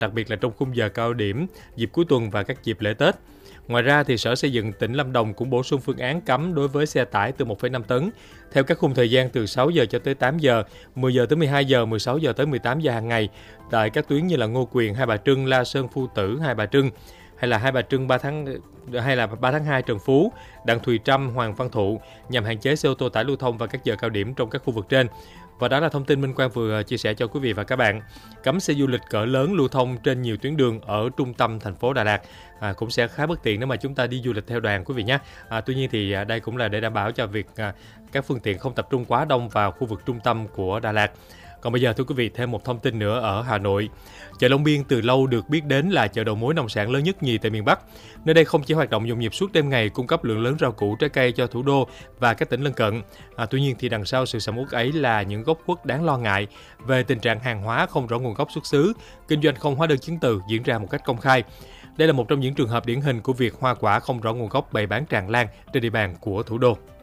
đặc biệt là trong khung giờ cao điểm, dịp cuối tuần và các dịp lễ Tết. Ngoài ra, thì Sở Xây dựng tỉnh Lâm Đồng cũng bổ sung phương án cấm đối với xe tải từ 1,5 tấn theo các khung thời gian từ 6 giờ cho tới 8 giờ, 10 giờ tới 12 giờ, 16 giờ tới 18 giờ hàng ngày tại các tuyến như là Ngô Quyền, Hai Bà Trưng, La Sơn, Phu Tử, Hai Bà Trưng, hay là Hai Bà Trưng 3 tháng 2 Trần Phú, Đặng Thùy Trâm, Hoàng Văn Thụ nhằm hạn chế xe ô tô tải lưu thông vào các giờ cao điểm trong các khu vực trên. Và đó là thông tin Minh Quang vừa chia sẻ cho quý vị và các bạn. Cấm xe du lịch cỡ lớn lưu thông trên nhiều tuyến đường ở trung tâm thành phố Đà Lạt cũng sẽ khá bất tiện nếu mà chúng ta đi du lịch theo đoàn quý vị nhé. Tuy nhiên thì đây cũng là để đảm bảo cho việc các phương tiện không tập trung quá đông vào khu vực trung tâm của Đà Lạt. Còn bây giờ thưa quý vị, thêm một thông tin nữa ở Hà Nội. Chợ Long Biên từ lâu được biết đến là chợ đầu mối nông sản lớn nhất nhì tại miền Bắc. Nơi đây không chỉ hoạt động nhộn nhịp suốt đêm ngày, cung cấp lượng lớn rau củ, trái cây cho thủ đô và các tỉnh lân cận. Tuy nhiên thì đằng sau sự sầm uất ấy là những góc khuất đáng lo ngại về tình trạng hàng hóa không rõ nguồn gốc xuất xứ, kinh doanh không hóa đơn chứng từ diễn ra một cách công khai. Đây là một trong những trường hợp điển hình của việc hoa quả không rõ nguồn gốc bày bán tràn lan trên địa bàn của thủ đô.